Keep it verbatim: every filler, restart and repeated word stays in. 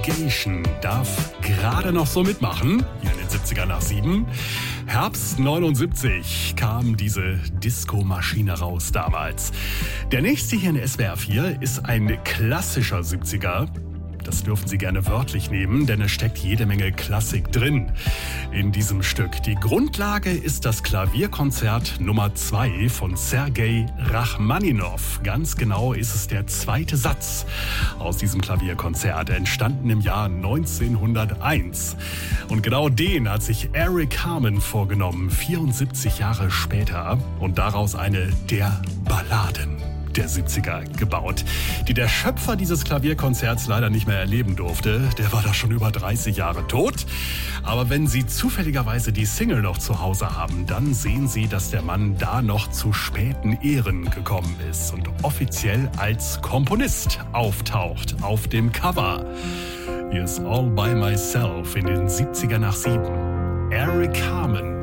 Obligation darf gerade noch so mitmachen, hier in den siebziger nach sieben. Herbst neunundsiebzig kam diese Disco-Maschine raus damals. Der nächste hier in S W R vier ist ein klassischer siebziger. Das dürfen Sie gerne wörtlich nehmen, denn es steckt jede Menge Klassik drin in diesem Stück. Die Grundlage ist das Klavierkonzert Nummer zwei von Sergei Rachmaninow. Ganz genau ist es der zweite Satz aus diesem Klavierkonzert, entstanden im Jahr neunzehnhunderteins. Und genau den hat sich Eric Carmen vorgenommen, vierundsiebzig Jahre später, und daraus eine der Balladen der siebziger gebaut, die der Schöpfer dieses Klavierkonzerts leider nicht mehr erleben durfte. Der war da schon über dreißig Jahre tot. Aber wenn Sie zufälligerweise die Single noch zu Hause haben, dann sehen Sie, dass der Mann da noch zu späten Ehren gekommen ist und offiziell als Komponist auftaucht auf dem Cover. Hier ist All by Myself in den siebziger nach sieben. Eric Carmen.